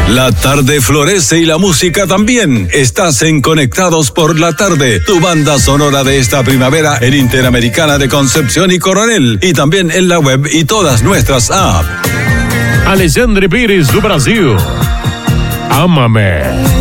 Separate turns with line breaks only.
La tarde florece y la música también. Estás en Conectados por la Tarde, tu banda sonora de esta primavera en Interamericana de Concepción y Coronel, y también en la web y todas nuestras apps.
Alexandre Pires do Brasil. Ámame.